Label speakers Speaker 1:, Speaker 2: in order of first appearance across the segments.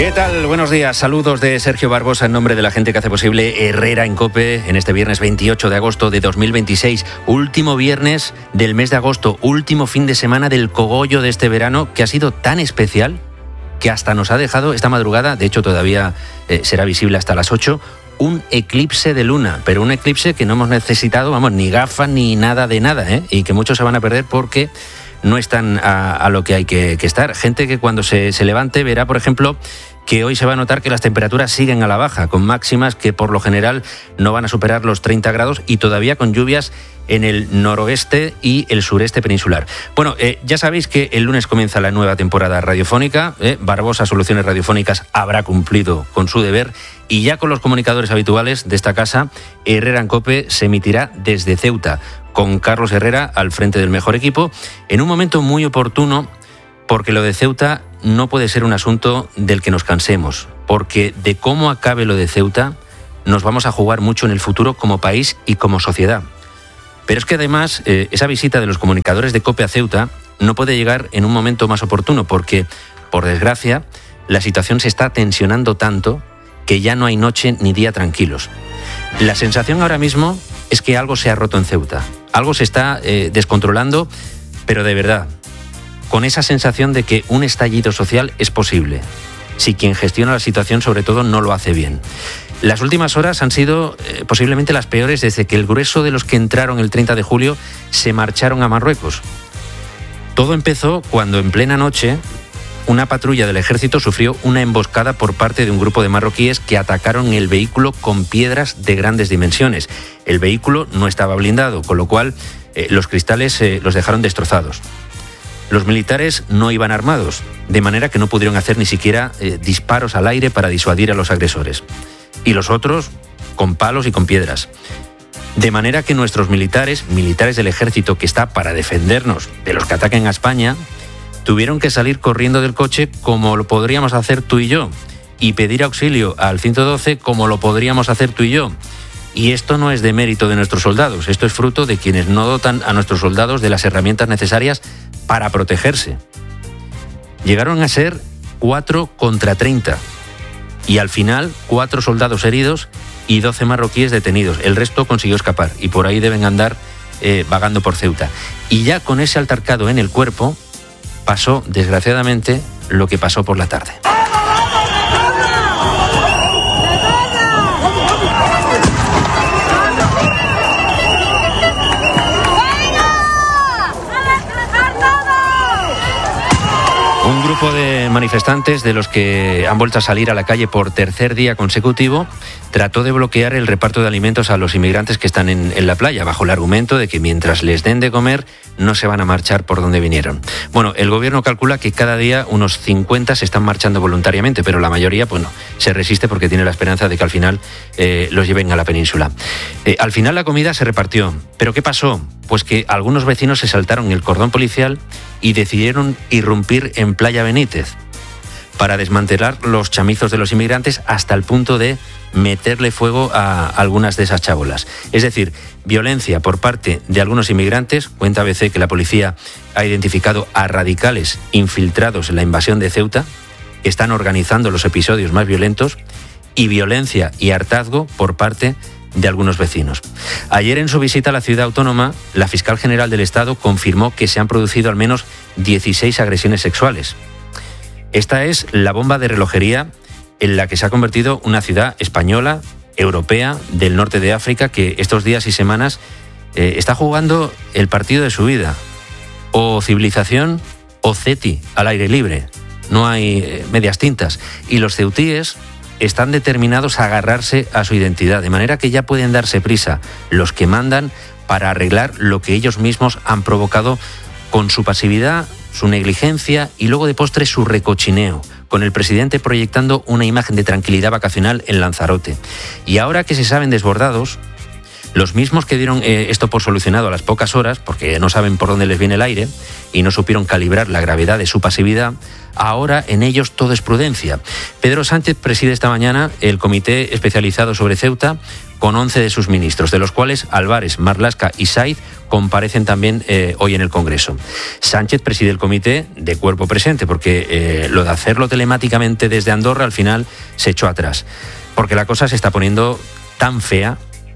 Speaker 1: ¿Qué tal? Buenos días. Saludos de Sergio Barbosa en nombre de la gente que hace posible Herrera en COPE en este viernes 28 de agosto de 2026. Último viernes del mes de agosto, último fin de semana del cogollo de este verano que ha sido tan especial que hasta nos ha dejado esta madrugada, de hecho todavía será visible hasta las 8, un eclipse de luna, pero un eclipse que no hemos necesitado, ni gafas ni nada de nada, y que muchos se van a perder porque no están a lo que hay que estar. Gente que cuando se levante verá, por ejemplo, que hoy se va a notar que las temperaturas siguen a la baja, con máximas que por lo general no van a superar los 30 grados y todavía con lluvias en el noroeste y el sureste peninsular. Bueno, ya sabéis que el lunes comienza la nueva temporada radiofónica. Barbosa Soluciones Radiofónicas habrá cumplido con su deber y ya con los comunicadores habituales de esta casa, Herrera en COPE se emitirá desde Ceuta, con Carlos Herrera al frente del mejor equipo, en un momento muy oportuno, porque lo de Ceuta no puede ser un asunto del que nos cansemos, porque de cómo acabe lo de Ceuta nos vamos a jugar mucho en el futuro como país y como sociedad. Pero es que además esa visita de los comunicadores de COPE a Ceuta no puede llegar en un momento más oportuno, porque, por desgracia, la situación se está tensionando tanto que ya no hay noche ni día tranquilos. La sensación ahora mismo es que algo se ha roto en Ceuta, algo se está descontrolando, pero de verdad, con esa sensación de que un estallido social es posible, si quien gestiona la situación sobre todo no lo hace bien. Las últimas horas han sido posiblemente las peores desde que el grueso de los que entraron el 30 de julio se marcharon a Marruecos. Todo empezó cuando en plena noche una patrulla del ejército sufrió una emboscada por parte de un grupo de marroquíes que atacaron el vehículo con piedras de grandes dimensiones. El vehículo no estaba blindado, con lo cual los cristales los dejaron destrozados. Los militares no iban armados, de manera que no pudieron hacer ni siquiera disparos al aire para disuadir a los agresores. Y los otros, con palos y con piedras. De manera que nuestros militares del ejército que está para defendernos de los que ataquen a España, tuvieron que salir corriendo del coche como lo podríamos hacer tú y yo, y pedir auxilio al 112 como lo podríamos hacer tú y yo. Y esto no es de mérito de nuestros soldados, esto es fruto de quienes no dotan a nuestros soldados de las herramientas necesarias para protegerse. Llegaron a ser 4 contra 30 y al final 4 soldados heridos y 12 marroquíes detenidos. El resto consiguió escapar y por ahí deben andar vagando por Ceuta. Y ya con ese altercado en el cuerpo pasó, desgraciadamente, lo que pasó por la tarde. Un grupo de manifestantes, de los que han vuelto a salir a la calle por tercer día consecutivo, trató de bloquear el reparto de alimentos a los inmigrantes que están en la playa, bajo el argumento de que mientras les den de comer no se van a marchar por donde vinieron. Bueno, el gobierno calcula que cada día unos 50 se están marchando voluntariamente, pero la mayoría se resiste porque tiene la esperanza de que al final los lleven a la península. Al final la comida se repartió, pero ¿qué pasó? Pues que algunos vecinos se saltaron el cordón policial y decidieron irrumpir en Playa Benítez para desmantelar los chamizos de los inmigrantes hasta el punto de meterle fuego a algunas de esas chabolas. Es decir, violencia por parte de algunos inmigrantes. Cuenta ABC que la policía ha identificado a radicales infiltrados en la invasión de Ceuta, que están organizando los episodios más violentos, y violencia y hartazgo por parte de algunos vecinos. Ayer, en su visita a la ciudad autónoma, la fiscal general del Estado confirmó que se han producido al menos 16 agresiones sexuales. Esta es la bomba de relojería en la que se ha convertido una ciudad española, europea, del norte de África, que estos días y semanas está jugando el partido de su vida. O civilización o ceti al aire libre. No hay medias tintas. Y los ceutíes están determinados a agarrarse a su identidad, de manera que ya pueden darse prisa los que mandan para arreglar lo que ellos mismos han provocado con su pasividad, su negligencia y luego de postre su recochineo, con el presidente proyectando una imagen de tranquilidad vacacional en Lanzarote. Y ahora que se saben desbordados, Los mismos que dieron esto por solucionado a las pocas horas, porque no saben por dónde les viene el aire y no supieron calibrar la gravedad de su pasividad, ahora en ellos todo es prudencia. Pedro Sánchez preside esta mañana el comité especializado sobre Ceuta con 11 de sus ministros, de los cuales Álvarez, Marlaska y Saiz comparecen también hoy en el Congreso. Sánchez preside el comité de cuerpo presente, porque lo de hacerlo telemáticamente desde Andorra al final se echó atrás, porque la cosa se está poniendo tan fea,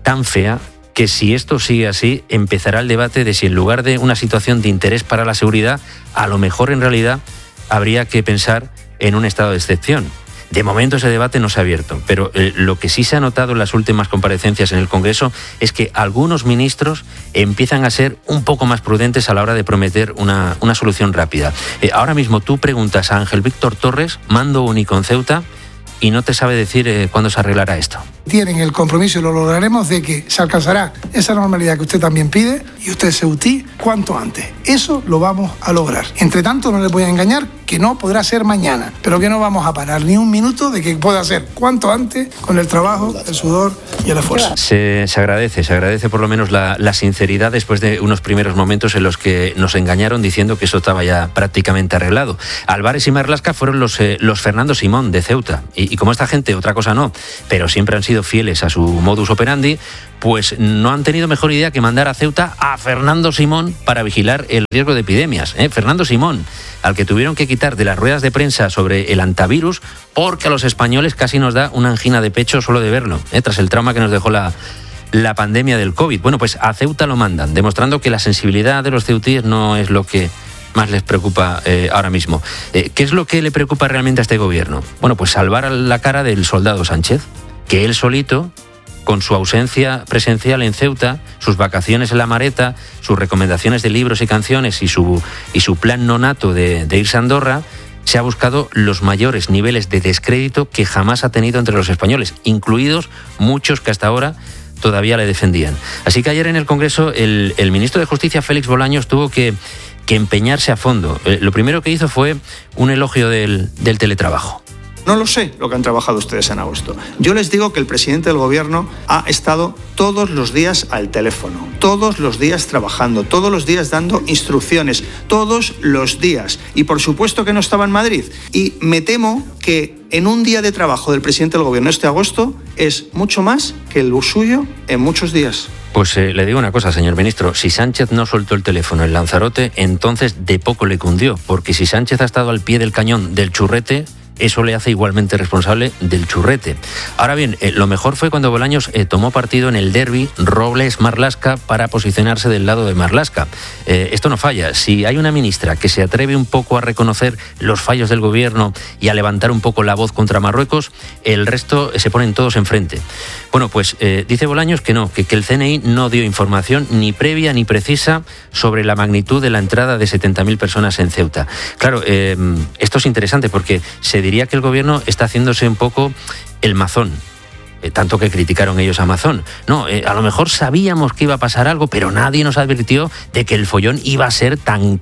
Speaker 1: que si esto sigue así, empezará el debate de si en lugar de una situación de interés para la seguridad, a lo mejor en realidad habría que pensar en un estado de excepción. De momento ese debate no se ha abierto, pero lo que sí se ha notado en las últimas comparecencias en el Congreso es que algunos ministros empiezan a ser un poco más prudentes a la hora de prometer una solución rápida. Ahora mismo tú preguntas a Ángel Víctor Torres, mando único en Ceuta, y no te sabe decir cuándo se arreglará esto.
Speaker 2: Tienen el compromiso, y lo lograremos, de que se alcanzará esa normalidad que usted también pide y usted ceutí cuanto antes. Eso lo vamos a lograr. Entre tanto, no les voy a engañar que no podrá ser mañana, pero que no vamos a parar ni un minuto de que pueda ser cuanto antes con el trabajo, el sudor y el esfuerzo.
Speaker 1: Se agradece por lo menos la sinceridad después de unos primeros momentos en los que nos engañaron diciendo que eso estaba ya prácticamente arreglado. Álvarez y Marlaska fueron los Fernando Simón de Ceuta, y como esta gente otra cosa no, pero siempre han sido fieles a su modus operandi, pues no han tenido mejor idea que mandar a Ceuta a Fernando Simón para vigilar el riesgo de epidemias. Fernando Simón, al que tuvieron que quitar de las ruedas de prensa sobre el antivirus, porque a los españoles casi nos da una angina de pecho solo de verlo, tras el trauma que nos dejó la pandemia del COVID. Bueno, pues a Ceuta lo mandan, demostrando que la sensibilidad de los ceutíes no es lo que más les preocupa ahora mismo. ¿Qué es lo que le preocupa realmente a este gobierno? Bueno, pues salvar la cara del soldado Sánchez, que él solito, con su ausencia presencial en Ceuta, sus vacaciones en la Mareta, sus recomendaciones de libros y canciones y su plan nonato de irse a Andorra, se ha buscado los mayores niveles de descrédito que jamás ha tenido entre los españoles, incluidos muchos que hasta ahora todavía le defendían. Así que ayer en el Congreso el ministro de Justicia, Félix Bolaños, tuvo que empeñarse a fondo. Lo primero que hizo fue un elogio del teletrabajo.
Speaker 3: No lo sé lo que han trabajado ustedes en agosto. Yo les digo que el presidente del gobierno ha estado todos los días al teléfono, todos los días trabajando, todos los días dando instrucciones, todos los días. Y por supuesto que no estaba en Madrid. Y me temo que en un día de trabajo del presidente del gobierno este agosto es mucho más que el suyo en muchos días.
Speaker 1: Pues le digo una cosa, señor ministro, si Sánchez no soltó el teléfono en Lanzarote, entonces de poco le cundió, porque si Sánchez ha estado al pie del cañón del churrete, eso le hace igualmente responsable del churrete. Ahora bien, lo mejor fue cuando Bolaños tomó partido en el derbi Robles-Marlaska para posicionarse del lado de Marlaska. Esto no falla. Si hay una ministra que se atreve un poco a reconocer los fallos del gobierno y a levantar un poco la voz contra Marruecos, el resto se ponen todos enfrente. Bueno, pues dice Bolaños que no, que el CNI no dio información ni previa ni precisa sobre la magnitud de la entrada de 70.000 personas en Ceuta. Claro, esto es interesante porque se diría que el gobierno está haciéndose un poco el mazón, tanto que criticaron ellos a Mazón. No, a lo mejor sabíamos que iba a pasar algo, pero nadie nos advirtió de que el follón iba a ser tan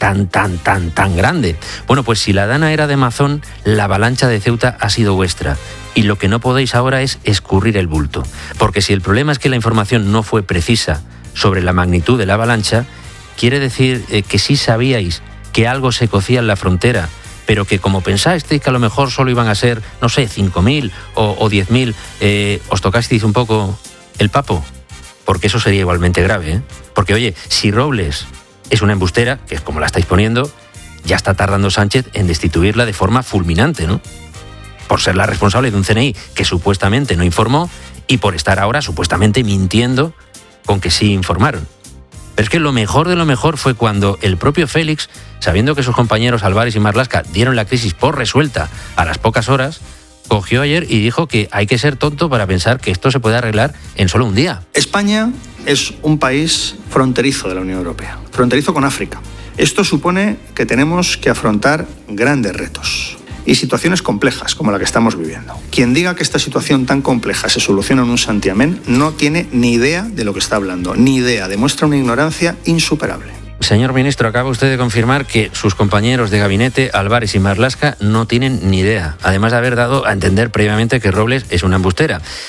Speaker 1: grande. Bueno, pues si la dana era de Mazón, la avalancha de Ceuta ha sido vuestra. Y lo que no podéis ahora es escurrir el bulto. Porque si el problema es que la información no fue precisa sobre la magnitud de la avalancha, quiere decir que sí sabíais que algo se cocía en la frontera, pero que como pensasteis que a lo mejor solo iban a ser, no sé, 5.000 o 10.000, os tocasteis un poco el papo, porque eso sería igualmente grave, ¿eh? Porque, oye, si Robles es una embustera, que es como la estáis poniendo, ya está tardando Sánchez en destituirla de forma fulminante, ¿no? Por ser la responsable de un CNI que supuestamente no informó y por estar ahora supuestamente mintiendo con que sí informaron. Pero es que lo mejor de lo mejor fue cuando el propio Félix, sabiendo que sus compañeros Álvarez y Marlaska dieron la crisis por resuelta a las pocas horas, cogió ayer y dijo que hay que ser tonto para pensar que esto se puede arreglar en solo un día.
Speaker 3: España es un país fronterizo de la Unión Europea, fronterizo con África. Esto supone que tenemos que afrontar grandes retos y situaciones complejas como la que estamos viviendo. Quien diga que esta situación tan compleja se soluciona en un santiamén no tiene ni idea de lo que está hablando, ni idea, demuestra una ignorancia insuperable.
Speaker 1: Señor ministro, acaba usted de confirmar que sus compañeros de gabinete, Álvarez y Marlaska, no tienen ni idea, además de haber dado a entender previamente que Robles es una embustera.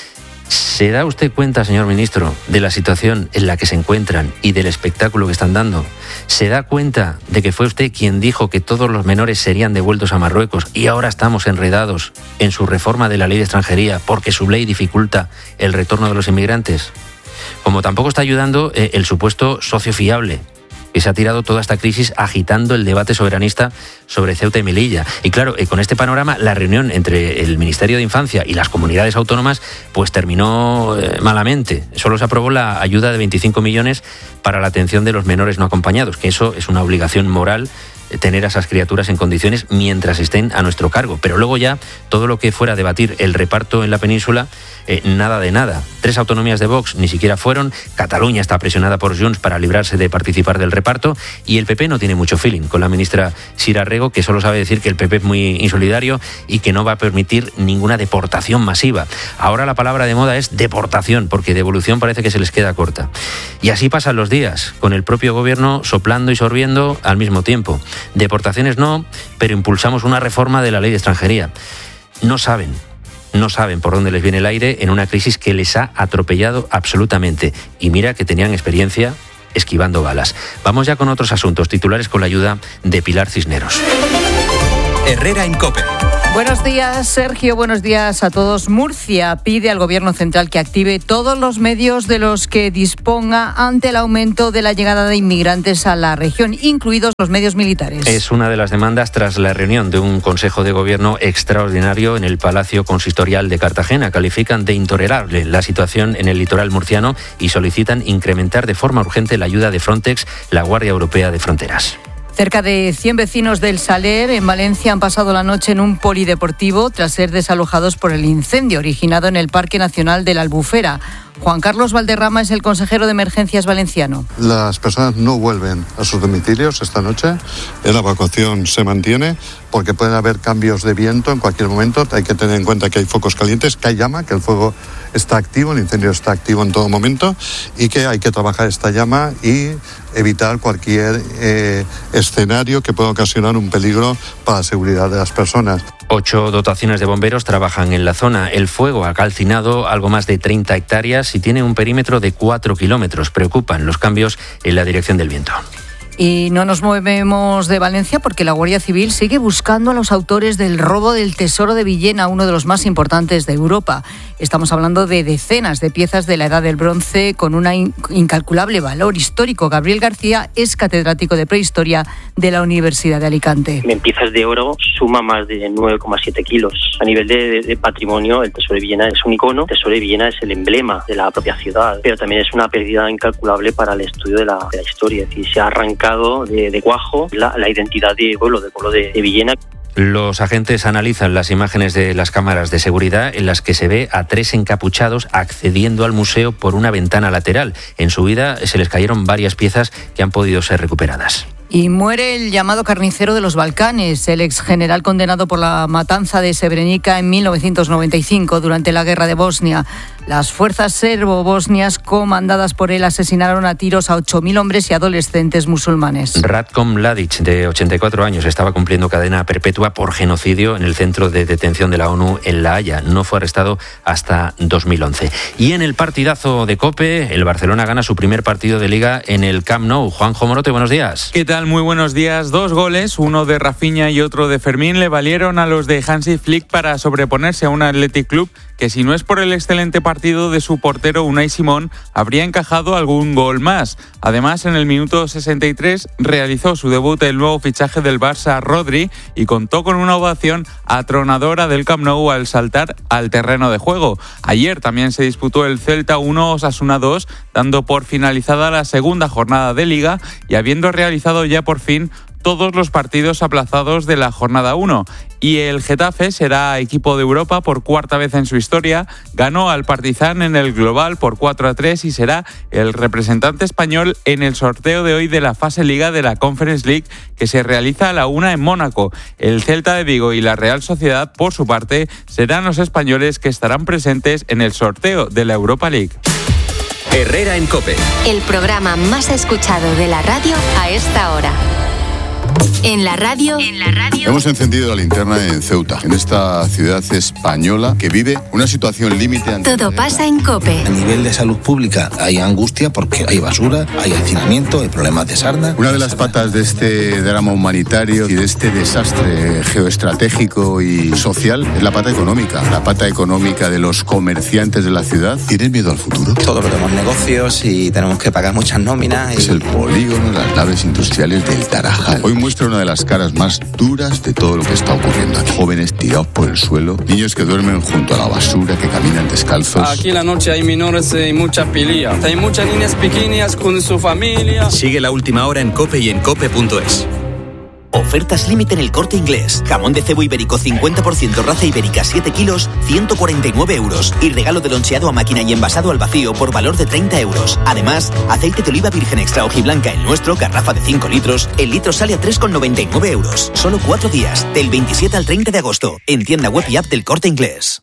Speaker 1: ¿Se da usted cuenta, señor ministro, de la situación en la que se encuentran y del espectáculo que están dando? ¿Se da cuenta de que fue usted quien dijo que todos los menores serían devueltos a Marruecos y ahora estamos enredados en su reforma de la ley de extranjería porque su ley dificulta el retorno de los inmigrantes? Como tampoco está ayudando el supuesto socio fiable, que se ha tirado toda esta crisis agitando el debate soberanista sobre Ceuta y Melilla. Y claro, con este panorama, la reunión entre el Ministerio de Infancia y las comunidades autónomas pues terminó malamente. Solo se aprobó la ayuda de 25 millones para la atención de los menores no acompañados, que eso es una obligación moral, tener a esas criaturas en condiciones mientras estén a nuestro cargo. Pero luego ya todo lo que fuera a debatir el reparto en la península, nada de nada. 3 autonomías de Vox ni siquiera fueron. Cataluña está presionada por Junts para librarse de participar del reparto y el PP no tiene mucho feeling con la ministra Sira Rego, que solo sabe decir que el PP es muy insolidario y que no va a permitir ninguna deportación masiva. Ahora la palabra de moda es deportación, porque devolución parece que se les queda corta. Y así pasan los días, con el propio gobierno soplando y sorbiendo al mismo tiempo. Deportaciones no, pero impulsamos una reforma de la ley de extranjería. No saben por dónde les viene el aire en una crisis que les ha atropellado absolutamente. Y mira que tenían experiencia esquivando balas. Vamos ya con otros asuntos, titulares con la ayuda de Pilar Cisneros.
Speaker 4: Herrera en COPE.
Speaker 5: Buenos días, Sergio. Buenos días a todos. Murcia pide al Gobierno central que active todos los medios de los que disponga ante el aumento de la llegada de inmigrantes a la región, incluidos los medios militares.
Speaker 1: Es una de las demandas tras la reunión de un Consejo de Gobierno extraordinario en el Palacio Consistorial de Cartagena. Califican de intolerable la situación en el litoral murciano y solicitan incrementar de forma urgente la ayuda de Frontex, la Guardia Europea de Fronteras.
Speaker 5: Cerca de 100 vecinos del Saler, en Valencia, han pasado la noche en un polideportivo tras ser desalojados por el incendio originado en el Parque Nacional de la Albufera. Juan Carlos Valderrama es el consejero de Emergencias valenciano.
Speaker 6: Las personas no vuelven a sus domicilios esta noche. La evacuación se mantiene porque pueden haber cambios de viento en cualquier momento. Hay que tener en cuenta que hay focos calientes, que hay llama, que el fuego está activo, el incendio está activo en todo momento y que hay que trabajar esta llama y evitar cualquier escenario que pueda ocasionar un peligro para la seguridad de las personas.
Speaker 1: 8 dotaciones de bomberos trabajan en la zona. El fuego ha calcinado algo más de 30 hectáreas y tiene un perímetro de 4 kilómetros. Preocupan los cambios en la dirección del viento.
Speaker 5: Y no nos movemos de Valencia porque la Guardia Civil sigue buscando a los autores del robo del Tesoro de Villena, uno de los más importantes de Europa. Estamos hablando de decenas de piezas de la Edad del Bronce con un incalculable valor histórico. Gabriel García es catedrático de Prehistoria de la Universidad de Alicante.
Speaker 7: En piezas de oro suma más de 9,7 kilos. A nivel de patrimonio, el Tesoro de Villena es un icono. El Tesoro de Villena es el emblema de la propia ciudad, pero también es una pérdida incalculable para el estudio de la historia. Es decir, se ha arrancado de cuajo la identidad del pueblo de Villena.
Speaker 1: Los agentes analizan las imágenes de las cámaras de seguridad en las que se ve a 3 encapuchados accediendo al museo por una ventana lateral. En su huida se les cayeron varias piezas que han podido ser recuperadas.
Speaker 5: Y muere el llamado carnicero de los Balcanes, el exgeneral condenado por la matanza de Srebrenica en 1995 durante la guerra de Bosnia. Las fuerzas serbo-bosnias comandadas por él asesinaron a tiros a 8.000 hombres y adolescentes musulmanes.
Speaker 1: Ratko Mladic, de 84 años, estaba cumpliendo cadena perpetua por genocidio en el centro de detención de la ONU en La Haya. No fue arrestado hasta 2011. Y en el partidazo de COPE, el Barcelona gana su primer partido de Liga en el Camp Nou. Juanjo Morote, buenos días.
Speaker 8: ¿Qué tal? Muy buenos días. 2 goles, uno de Rafinha y otro de Fermín, le valieron a los de Hansi Flick para sobreponerse a un Athletic Club que, si no es por el excelente partido de su portero Unai Simón, habría encajado algún gol más. Además, en el minuto 63 realizó su debut el nuevo fichaje del Barça, Rodri, y contó con una ovación atronadora del Camp Nou al saltar al terreno de juego. Ayer también se disputó el Celta 1, Osasuna 2, dando por finalizada la segunda jornada de Liga y habiendo realizado ya por fin todos los partidos aplazados de la jornada 1. Y el Getafe será equipo de Europa por 4ª vez en su historia. Ganó al Partizan en el global por 4-3 y será el representante español en el sorteo de hoy de la fase Liga de la Conference League, que se realiza a la 1 en Mónaco. El Celta de Vigo y la Real Sociedad, por su parte, serán los españoles que estarán presentes en el sorteo de la Europa League.
Speaker 4: Herrera en COPE.
Speaker 9: El programa más escuchado de la radio a esta hora. En la radio.
Speaker 10: Hemos encendido la linterna en Ceuta, en esta ciudad española que vive una situación límite.
Speaker 9: Todo pasa en COPE.
Speaker 11: A nivel de salud pública hay angustia porque hay basura, hay hacinamiento, hay problemas de sarna.
Speaker 10: Una de las patas de este drama humanitario y de este desastre geoestratégico y social es la pata económica. La pata económica de los comerciantes de la ciudad. ¿Tienen miedo al futuro?
Speaker 12: Todos tenemos negocios y tenemos que pagar muchas nóminas.
Speaker 10: Es el polígono de las naves industriales del Tarajal. Hoy muestra una de las caras más duras de todo lo que está ocurriendo aquí. Jóvenes tirados por el suelo, niños que duermen junto a la basura, que caminan descalzos.
Speaker 13: Aquí en la noche hay menores y mucha pelea. Hay muchas niñas pequeñas con su familia.
Speaker 4: Sigue La Última Hora en COPE y en COPE.es. Ofertas límite en El Corte Inglés. Jamón de cebo ibérico 50% raza ibérica 7 kilos, 149 euros. Y regalo de loncheado a máquina y envasado al vacío por valor de 30 euros. Además, aceite de oliva virgen extra hojiblanca el nuestro, garrafa de 5 litros. El litro sale a 3,99 euros. Solo 4 días, del 27 al 30 de agosto. En tienda web y app del Corte Inglés.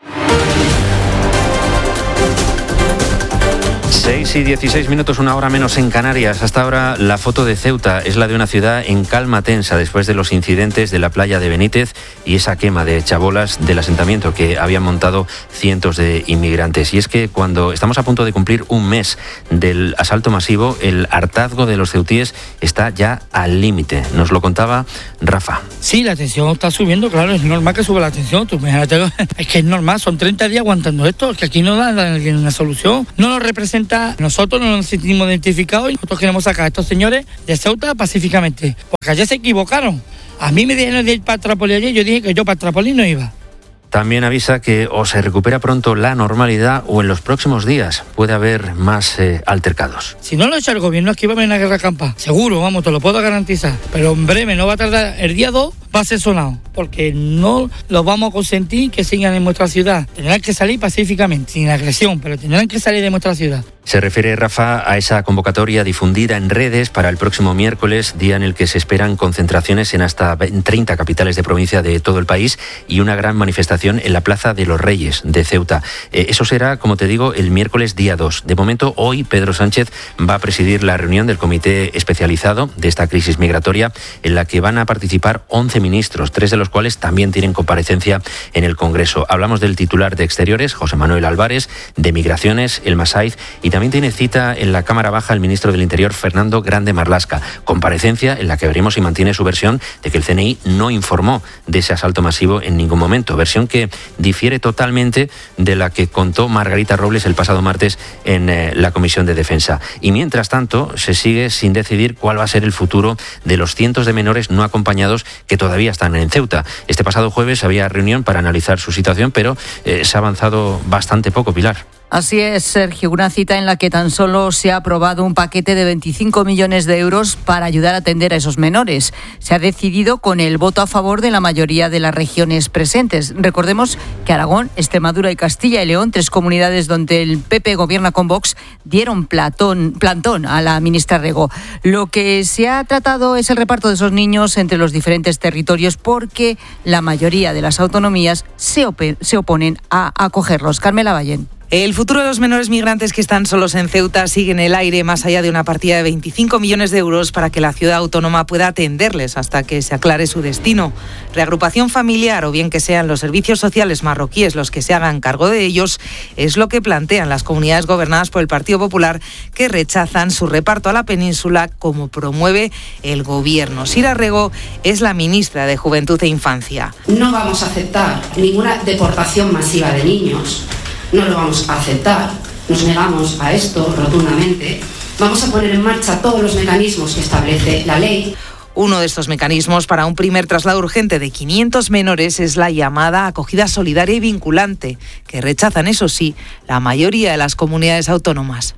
Speaker 1: 6 y 16 minutos, una hora menos en Canarias. Hasta ahora la foto de Ceuta es la de una ciudad en calma tensa después de los incidentes de la playa de Benítez y esa quema de chabolas del asentamiento que habían montado cientos de inmigrantes. Y es que cuando estamos a punto de cumplir un mes del asalto masivo, el hartazgo de los ceutíes está ya al límite. Nos lo contaba Rafa.
Speaker 14: Sí, la tensión está subiendo, claro, es normal que suba la tensión. Tú imagínate, es que es normal, son 30 días aguantando esto, es que aquí no da una solución. No nos representa. Nosotros no nos sentimos identificados y nosotros queremos sacar a estos señores de Ceuta pacíficamente. Porque ayer se equivocaron. A mí me dijeron de ir para Trápoli ayer, yo dije que yo para Trápoli no iba.
Speaker 1: También avisa que o se recupera pronto la normalidad o en los próximos días puede haber más altercados.
Speaker 14: Si no lo echa el gobierno, aquí va a haber una guerra campa. Seguro, vamos, te lo puedo garantizar. Pero en breve, no va a tardar, el día 2 va a ser sonado. Porque no los vamos a consentir que sigan en nuestra ciudad. Tendrán que salir pacíficamente, sin agresión, pero tendrán que salir de nuestra ciudad.
Speaker 1: Se refiere, Rafa, a esa convocatoria difundida en redes para el próximo miércoles, día en el que se esperan concentraciones en hasta 30 capitales de provincia de todo el país y una gran manifestación en la Plaza de los Reyes de Ceuta. Eso será, como te digo, el miércoles día 2. De momento, hoy Pedro Sánchez va a presidir la reunión del comité especializado de esta crisis migratoria, en la que van a participar 11 ministros, 3 de los cuales también tienen comparecencia en el Congreso. Hablamos del titular de Exteriores, José Manuel Álvarez, de Migraciones, el Masaiz, y también tiene cita en la Cámara Baja el ministro del Interior, Fernando Grande Marlaska. Comparecencia en la que veremos si mantiene su versión de que el CNI no informó de ese asalto masivo en ningún momento. Versión que difiere totalmente de la que contó Margarita Robles el pasado martes en la Comisión de Defensa. Y mientras tanto, se sigue sin decidir cuál va a ser el futuro de los cientos de menores no acompañados que todavía están en Ceuta. Este pasado jueves había reunión para analizar su situación, pero se ha avanzado bastante poco, Pilar.
Speaker 5: Así es, Sergio, una cita en la que tan solo se ha aprobado un paquete de 25 millones de euros para ayudar a atender a esos menores. Se ha decidido con el voto a favor de la mayoría de las regiones presentes. Recordemos que Aragón, Extremadura y Castilla y León, 3 comunidades donde el PP gobierna con Vox, dieron plantón a la ministra Rego. Lo que se ha tratado es el reparto de esos niños entre los diferentes territorios porque la mayoría de las autonomías se oponen a acogerlos. Carmela Ballén.
Speaker 15: El futuro de los menores migrantes que están solos en Ceuta sigue en el aire, más allá de una partida de 25 millones de euros para que la ciudad autónoma pueda atenderles hasta que se aclare su destino. Reagrupación familiar o bien que sean los servicios sociales marroquíes los que se hagan cargo de ellos, es lo que plantean las comunidades gobernadas por el Partido Popular, que rechazan su reparto a la península como promueve el gobierno. Sira Rego es la ministra de Juventud e Infancia.
Speaker 16: No vamos a aceptar ninguna deportación masiva de niños. No lo vamos a aceptar, nos negamos a esto rotundamente. Vamos a poner en marcha todos los mecanismos que establece la ley.
Speaker 15: Uno de estos mecanismos para un primer traslado urgente de 500 menores es la llamada acogida solidaria y vinculante, que rechazan, eso sí, la mayoría de las comunidades autónomas.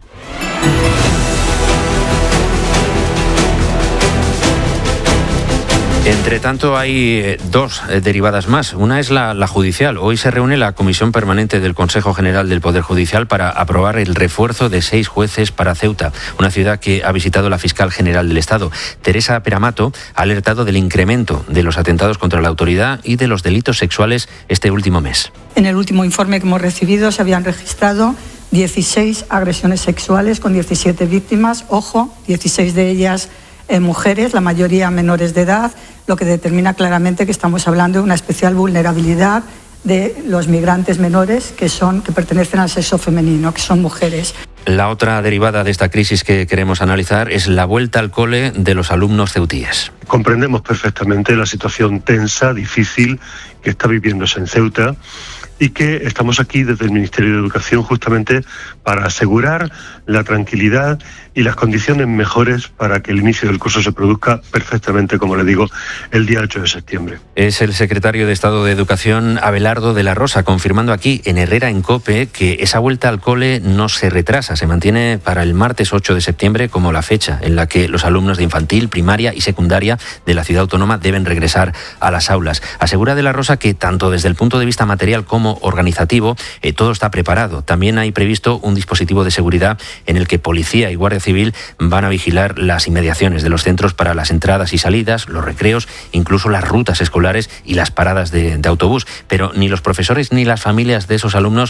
Speaker 1: Entre tanto, hay 2 derivadas más. Una es la judicial. Hoy se reúne la Comisión Permanente del Consejo General del Poder Judicial para aprobar el refuerzo de 6 jueces para Ceuta, una ciudad que ha visitado la fiscal general del Estado. Teresa Peramato ha alertado del incremento de los atentados contra la autoridad y de los delitos sexuales este último mes.
Speaker 17: En el último informe que hemos recibido se habían registrado 16 agresiones sexuales con 17 víctimas. Ojo, 16 de ellas mujeres, la mayoría menores de edad, lo que determina claramente que estamos hablando de una especial vulnerabilidad de los migrantes menores que pertenecen al sexo femenino, que son mujeres.
Speaker 1: La otra derivada de esta crisis que queremos analizar es la vuelta al cole de los alumnos ceutíes.
Speaker 18: Comprendemos perfectamente la situación tensa, difícil que está viviéndose en Ceuta y que estamos aquí desde el Ministerio de Educación justamente para asegurar la tranquilidad y las condiciones mejores para que el inicio del curso se produzca perfectamente, como le digo, el día 8 de septiembre.
Speaker 1: Es el secretario de Estado de Educación, Abelardo de la Rosa, confirmando aquí en Herrera en COPE que esa vuelta al cole no se retrasa, se mantiene para el martes 8 de septiembre como la fecha en la que los alumnos de infantil, primaria y secundaria de la ciudad autónoma deben regresar a las aulas. Asegura de la Rosa que tanto desde el punto de vista material como organizativo todo está preparado. También hay previsto un dispositivo de seguridad en el que Policía y Guardia Civil van a vigilar las inmediaciones de los centros para las entradas y salidas, los recreos, incluso las rutas escolares y las paradas de autobús. Pero ni los profesores ni las familias de esos alumnos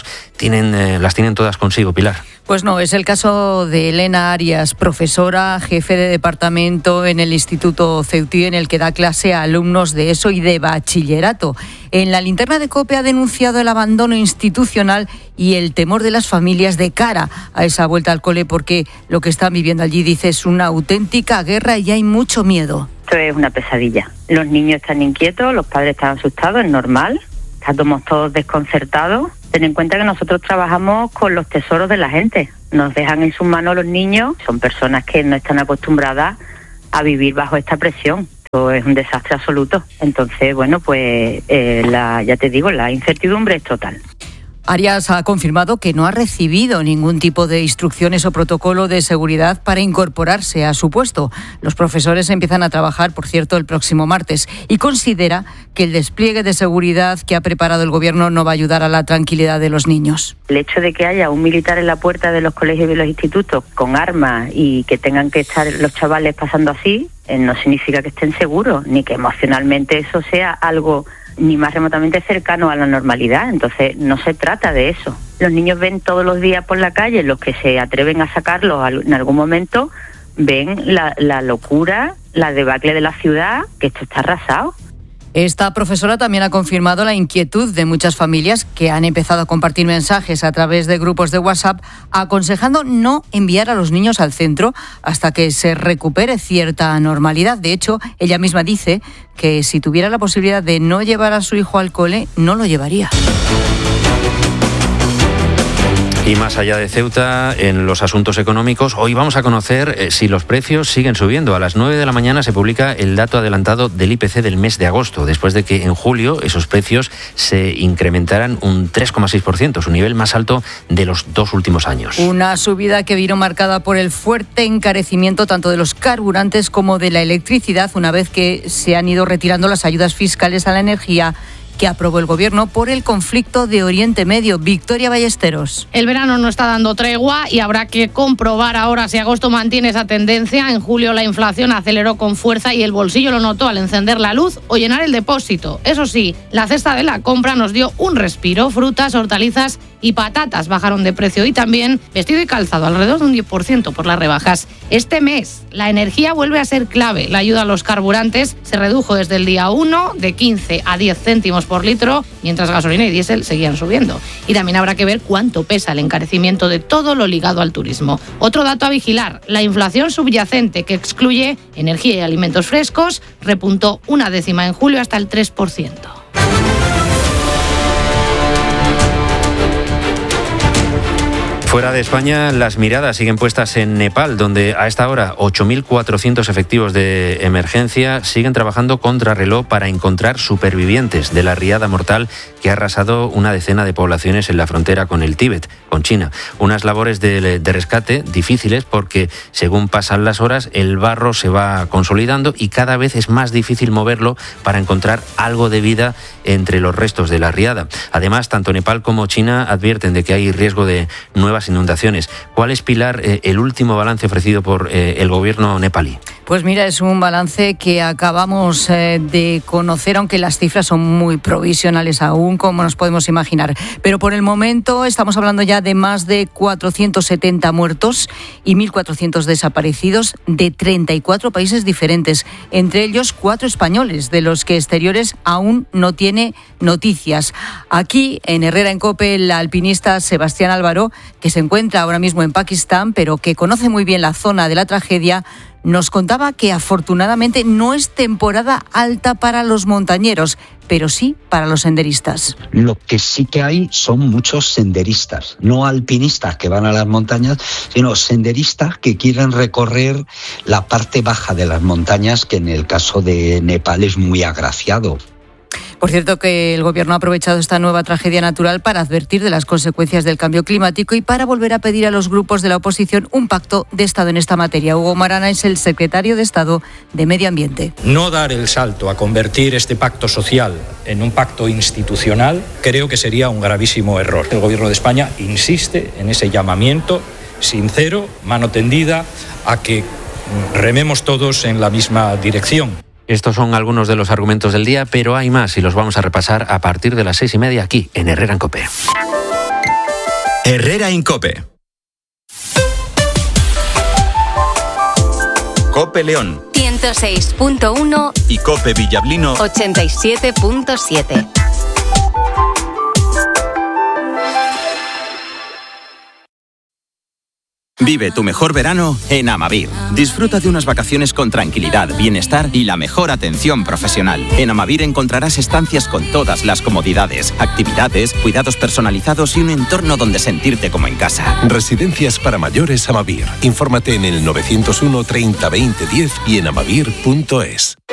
Speaker 1: las tienen todas consigo, Pilar.
Speaker 5: Pues no, es el caso de Elena Arias, profesora, jefe de departamento en el Instituto Ceutí, en el que da clase a alumnos de ESO y de bachillerato. En la linterna de COPE ha denunciado el abandono institucional y el temor de las familias de cara a esa vuelta al cole, porque lo que están viviendo allí, dice, es una auténtica guerra y hay mucho miedo.
Speaker 19: Esto es una pesadilla. Los niños están inquietos, los padres están asustados, es normal. Estamos todos desconcertados. Ten en cuenta que nosotros trabajamos con los tesoros de la gente. Nos dejan en sus manos los niños. Son personas que no están acostumbradas a vivir bajo esta presión. Esto es un desastre absoluto. Entonces, bueno, pues ya te digo, la incertidumbre es total.
Speaker 5: Arias ha confirmado que no ha recibido ningún tipo de instrucciones o protocolo de seguridad para incorporarse a su puesto. Los profesores empiezan a trabajar, por cierto, el próximo martes, y considera que el despliegue de seguridad que ha preparado el Gobierno no va a ayudar a la tranquilidad de los niños.
Speaker 19: El hecho de que haya un militar en la puerta de los colegios y de los institutos con armas y que tengan que estar los chavales pasando así, no significa que estén seguros, ni que emocionalmente eso sea algo ni más remotamente cercano a la normalidad. Entonces no se trata de eso. Los niños ven todos los días por la calle, los que se atreven a sacarlos en algún momento, ven la locura, la debacle de la ciudad, que esto está arrasado.
Speaker 5: Esta profesora también ha confirmado la inquietud de muchas familias que han empezado a compartir mensajes a través de grupos de WhatsApp aconsejando no enviar a los niños al centro hasta que se recupere cierta normalidad. De hecho, ella misma dice que si tuviera la posibilidad de no llevar a su hijo al cole, no lo llevaría.
Speaker 1: Y más allá de Ceuta, en los asuntos económicos, hoy vamos a conocer si los precios siguen subiendo. A las 9 de la mañana se publica el dato adelantado del IPC del mes de agosto, después de que en julio esos precios se incrementaran un 3,6%, su nivel más alto de los 2 últimos años.
Speaker 5: Una subida que vino marcada por el fuerte encarecimiento tanto de los carburantes como de la electricidad, una vez que se han ido retirando las ayudas fiscales a la energía que aprobó el Gobierno por el conflicto de Oriente Medio. Victoria Ballesteros.
Speaker 20: El verano no está dando tregua y habrá que comprobar ahora si agosto mantiene esa tendencia. En julio la inflación aceleró con fuerza y el bolsillo lo notó al encender la luz o llenar el depósito. Eso sí, la cesta de la compra nos dio un respiro. Frutas, hortalizas y patatas bajaron de precio y también vestido y calzado, alrededor de un 10% por las rebajas. Este mes la energía vuelve a ser clave. La ayuda a los carburantes se redujo desde el día 1 de 15 a 10 céntimos por litro, mientras gasolina y diésel seguían subiendo. Y también habrá que ver cuánto pesa el encarecimiento de todo lo ligado al turismo. Otro dato a vigilar, la inflación subyacente, que excluye energía y alimentos frescos, repuntó 0,1 en julio hasta el 3%.
Speaker 1: Fuera de España, las miradas siguen puestas en Nepal, donde a esta hora 8.400 efectivos de emergencia siguen trabajando contrarreloj para encontrar supervivientes de la riada mortal que ha arrasado una decena de poblaciones en la frontera con el Tíbet, con China. Unas labores de rescate difíciles porque, según pasan las horas, el barro se va consolidando y cada vez es más difícil moverlo para encontrar algo de vida entre los restos de la riada. Además, tanto Nepal como China advierten de que hay riesgo de nuevas las inundaciones. ¿Cuál es, Pilar, el último balance ofrecido por el gobierno nepalí?
Speaker 5: Pues mira, es un balance que acabamos de conocer, aunque las cifras son muy provisionales aún, como nos podemos imaginar. Pero por el momento estamos hablando ya de más de 470 muertos y 1.400 desaparecidos de 34 países diferentes, entre ellos 4 españoles, de los que Exteriores aún no tiene noticias. Aquí, en Herrera en COPE, el alpinista Sebastián Álvaro, que se encuentra ahora mismo en Pakistán, pero que conoce muy bien la zona de la tragedia, nos contaba que afortunadamente no es temporada alta para los montañeros, pero sí para los senderistas.
Speaker 21: Lo que sí que hay son muchos senderistas, no alpinistas que van a las montañas, sino senderistas que quieren recorrer la parte baja de las montañas, que en el caso de Nepal es muy agraciado.
Speaker 5: Por cierto, que el Gobierno ha aprovechado esta nueva tragedia natural para advertir de las consecuencias del cambio climático y para volver a pedir a los grupos de la oposición un pacto de Estado en esta materia. Hugo Marana es el secretario de Estado de Medio Ambiente.
Speaker 22: No dar el salto a convertir este pacto social en un pacto institucional creo que sería un gravísimo error. El Gobierno de España insiste en ese llamamiento sincero, mano tendida, a que rememos todos en la misma dirección.
Speaker 1: Estos son algunos de los argumentos del día, pero hay más y los vamos a repasar a partir de las 6:30 aquí en Herrera en COPE.
Speaker 4: Herrera en COPE. COPE León
Speaker 9: 106.1
Speaker 4: y COPE Villablino
Speaker 9: 87.7.
Speaker 4: Vive tu mejor verano en Amavir. Disfruta de unas vacaciones con tranquilidad, bienestar y la mejor atención profesional. En Amavir encontrarás estancias con todas las comodidades, actividades, cuidados personalizados y un entorno donde sentirte como en casa.
Speaker 23: Residencias para mayores Amavir. Infórmate en el 901 30 20 10 y en amavir.es.